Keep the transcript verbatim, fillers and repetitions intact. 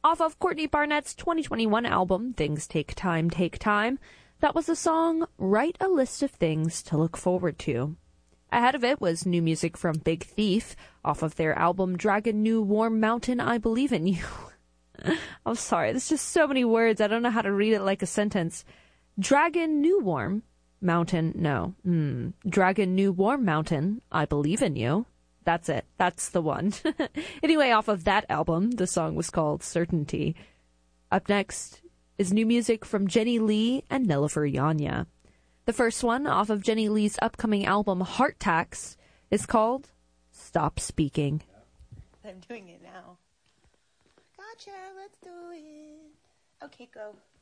Off of Courtney Barnett's twenty twenty-one album, Things Take Time, Take Time, that was the song Write a List of Things to Look Forward to. Ahead of it was new music from Big Thief, off of their album Dragon New Warm Mountain, I Believe in You. I'm sorry, there's just so many words, I don't know how to read it like a sentence. Dragon New Warm Mountain, no. Mm. Dragon New Warm Mountain, I Believe in You. That's it. That's the one. Anyway, off of that album, the song was called Certainty. Up next is new music from Jenny Lee and Nilüfer Yanya. The first one, off of Jenny Lee's upcoming album Heart Tax, is called Stop Speaking. I'm doing it now. Gotcha, let's do it. Okay, go.